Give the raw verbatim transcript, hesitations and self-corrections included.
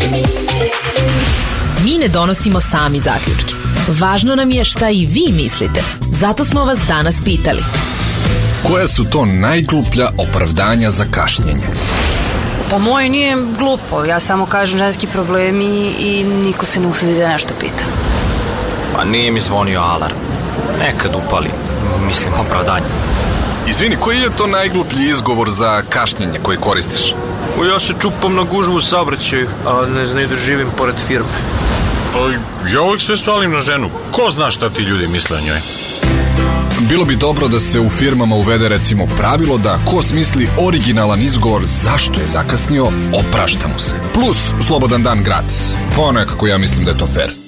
Mi ne donosimo sami zaključke. Važno nam je šta i vi mislite. Zato smo vas danas pitali. Koja su to najgluplja opravdanja za kašnjenje? Pa moje nije glupo, ja samo kažem ženski problemi i niko se ne usudi da nešto pita. Pa nije mi zvonio alarm. Nekad upali, mislim opravdanje. Izvini, koji je to najgluplji izgovor za kašnjenje koji koristiš? O, ja se čupam na gužvu u saobraćaju, a ne znaju da živim pored firme. Ja uvijek sve svalim na ženu. Ko zna šta ti ljudi misle o njoj? Bilo bi dobro da se u firmama uvede recimo pravilo da ko smisli originalan izgovor zašto je zakasnio, oprašta mu se. Plus slobodan dan gratis. Pa nekako ja mislim da je to fair.